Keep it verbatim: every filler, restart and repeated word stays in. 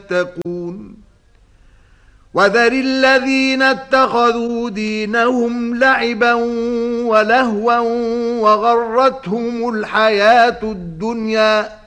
يتقون وذر الذين اتخذوا دينهم لعبا ولهوا وغرتهم الحياة الدنيا